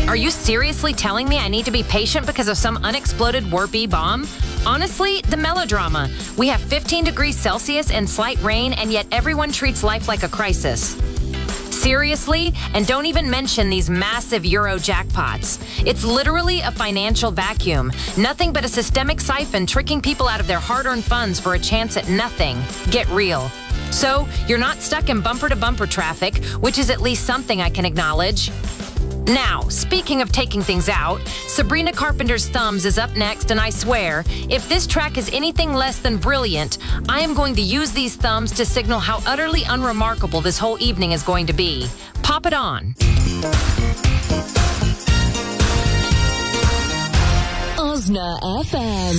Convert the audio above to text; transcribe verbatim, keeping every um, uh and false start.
Are you seriously telling me I need to be patient because of some unexploded warp-E bomb? Honestly, the melodrama. We have fifteen degrees Celsius and slight rain, and yet everyone treats life like a crisis. Seriously? And don't even mention these massive Euro jackpots. It's literally a financial vacuum. Nothing but a systemic siphon tricking people out of their hard-earned funds for a chance at nothing. Get real. So, you're not stuck in bumper-to-bumper traffic, which is at least something I can acknowledge. Now, speaking of taking things out, Sabrina Carpenter's Thumbs is up next, and I swear, if this track is anything less than brilliant, I am going to use these thumbs to signal how utterly unremarkable this whole evening is going to be. Pop it on. Osna F M.